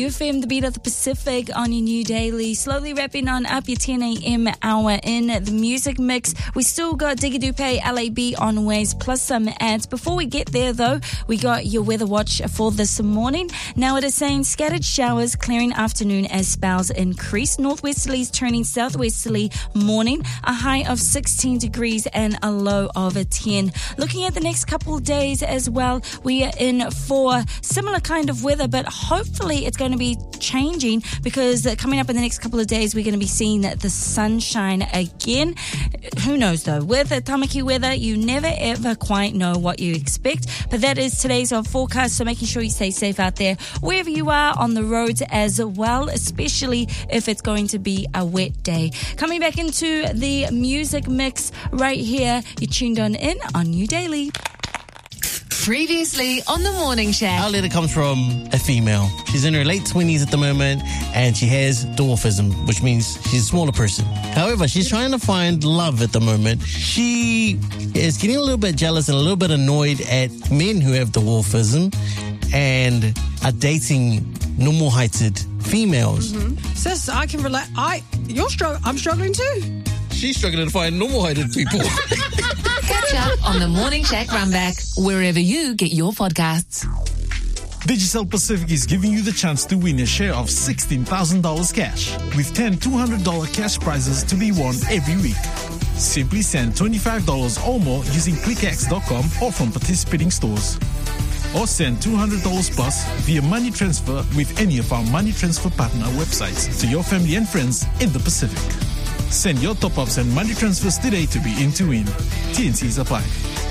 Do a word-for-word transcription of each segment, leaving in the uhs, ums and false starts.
New F M, the beat of the Pacific on your new daily. Slowly wrapping on up your ten a.m. hour in the music mix. We still got Digidupe L A B on ways, plus some ads. Before we get there though, we got your weather watch for this morning. Now it is saying scattered showers, clearing afternoon as spells increase. Northwesterlies turning southwesterly morning. A high of sixteen degrees and a low of a ten. Looking at the next couple of days as well, we are in for similar kind of weather, but hopefully it's going to be changing because coming up in the next couple of days we're going to be seeing the sunshine again. Who knows though, with the Tamaki weather you never ever quite know what you expect, but that is today's forecast, so making sure you stay safe out there wherever you are on the roads as well, especially if it's going to be a wet day. Coming back into the music mix right here, you're tuned on in on New Daily. Previously on the Morning Shack. Our letter comes from a female. She's in her late twenties at the moment and she has dwarfism, which means she's a smaller person. However, she's trying to find love at the moment. She is getting a little bit jealous and a little bit annoyed at men who have dwarfism and are dating normal heighted females. Mm-hmm. Sis, I can relate. I, you're struggling. I'm struggling too. She's struggling to find normal heighted people. Catch up on the Morning Shack Runback, wherever you get your podcasts. Digicel Pacific is giving you the chance to win a share of sixteen thousand dollars cash, with ten two hundred dollars cash prizes to be won every week. Simply send twenty-five dollars or more using click x dot com or from participating stores. Or send two hundred dollars plus via money transfer with any of our money transfer partner websites to your family and friends in the Pacific. Send your top-ups and money transfers today to be in to win. T N Cs apply.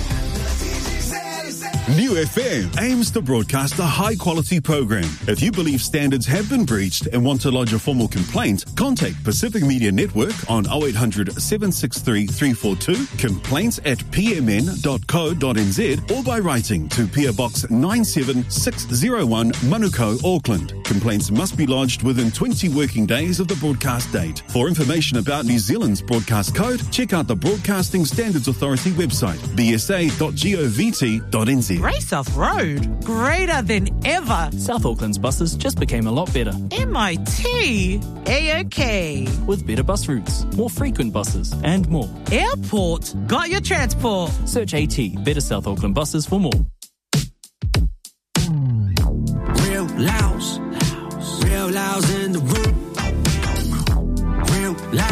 New F M aims to broadcast a high-quality program. If you believe standards have been breached and want to lodge a formal complaint, contact Pacific Media Network on oh eight hundred, seven six three, three four two, complaints at p m n dot co dot n z, or by writing to P O Box nine seven six zero one, Manukau, Auckland. Complaints must be lodged within twenty working days of the broadcast date. For information about New Zealand's broadcast code, check out the Broadcasting Standards Authority website, b s a dot govt dot n z. Greycouth Road, greater than ever. South Auckland's buses just became a lot better. M I T, A-OK. With better bus routes, more frequent buses, and more. Airport, got your transport. Search AT, Better South Auckland Buses for more.